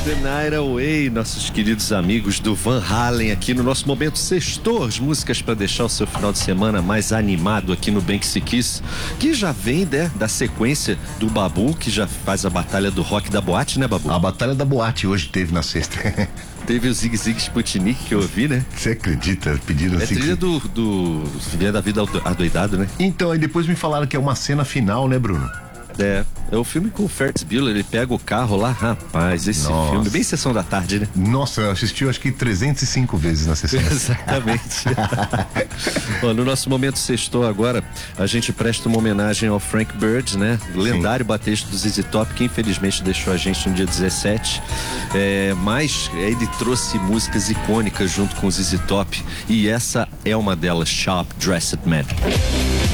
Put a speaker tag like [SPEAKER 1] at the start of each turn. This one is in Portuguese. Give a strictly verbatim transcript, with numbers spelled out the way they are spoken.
[SPEAKER 1] The Night Away, nossos queridos amigos do Van Halen aqui no nosso momento sextou, as músicas para deixar o seu final de semana mais animado aqui no Bem Que Se Quis, que já vem, né, da sequência do Babu, que já faz a batalha do rock da boate, né, Babu?
[SPEAKER 2] A batalha da boate hoje teve na sexta.
[SPEAKER 1] Teve o Zig Zig Sputnik que eu ouvi, né?
[SPEAKER 2] Você acredita? Pediram
[SPEAKER 1] É
[SPEAKER 2] assim.
[SPEAKER 1] trilha do, do Vinha da Vida Adoidado, né?
[SPEAKER 2] Então, aí depois me falaram que é uma cena final, né, Bruno?
[SPEAKER 1] É, é o filme com o Ferris Bueller, ele pega o carro lá, rapaz, esse
[SPEAKER 2] Nossa.
[SPEAKER 1] filme, bem Sessão da Tarde, né?
[SPEAKER 2] Nossa, eu assisti acho que trezentas e cinco vezes na sessão.
[SPEAKER 1] Exatamente. Bom, no nosso momento sextou agora, a gente presta uma homenagem ao Frank Bird, né? Lendário baterista do Z Z Top, que infelizmente deixou a gente no dia dezessete. É, mas ele trouxe músicas icônicas junto com o Z Z Top, e essa é uma delas, Sharp Dressed Man.